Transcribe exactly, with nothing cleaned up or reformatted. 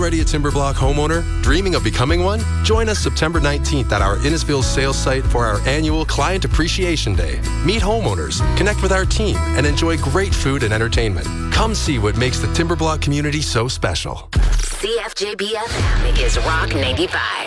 already a Timberblock homeowner? Dreaming of becoming one? Join us September nineteenth at our Innisfil sales site for our annual Client Appreciation Day. Meet homeowners, connect with our team, and enjoy great food and entertainment. Come see what makes the Timberblock community so special. C F J B F M is Rock ninety-five.